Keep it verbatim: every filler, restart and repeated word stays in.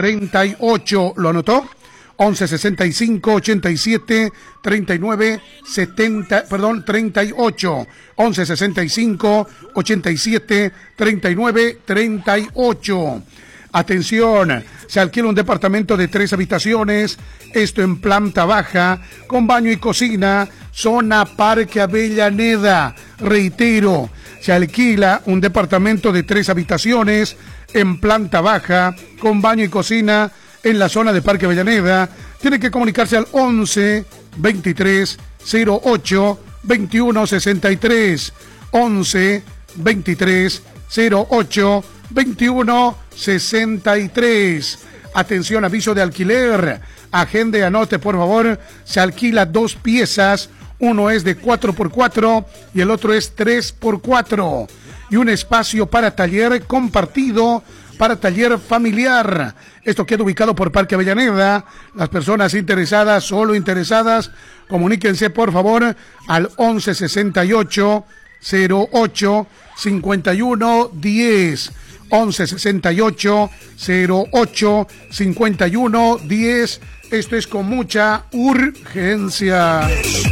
treinta y ocho. ¿Lo anotó? once sesenta y cinco ochenta y siete treinta y nueve setenta, perdón, treinta y ocho. once sesenta y cinco ochenta y siete treinta y nueve treinta y ocho. Atención, se alquila un departamento de tres habitaciones, esto en planta baja, con baño y cocina, zona Parque Avellaneda. Reitero, se alquila un departamento de tres habitaciones, en planta baja, con baño y cocina, en la zona de Parque Avellaneda. Tiene que comunicarse al once veintitrés cero ocho veintiuno sesenta y tres. once veintitrés cero ocho veintiuno sesenta y tres. Atención, aviso de alquiler. Agende, anote por favor. Se alquila dos piezas. Uno es de cuatro por cuatro y el otro es tres por cuatro. Y un espacio para taller compartido, para taller familiar. Esto queda ubicado por Parque Avellaneda. Las personas interesadas, solo interesadas, comuníquense por favor al once sesenta y ocho cero ocho cincuenta y uno diez. once sesenta y ocho cero ocho cincuenta y uno diez. Esto es con mucha urgencia.